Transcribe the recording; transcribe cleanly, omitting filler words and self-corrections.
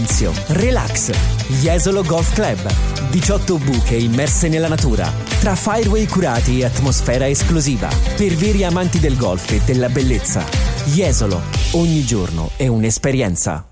Relax. Jesolo Golf Club. 18 buche immerse nella natura, tra fireway curati e atmosfera esclusiva, per veri amanti del golf e della bellezza. Jesolo, ogni giorno è un'esperienza.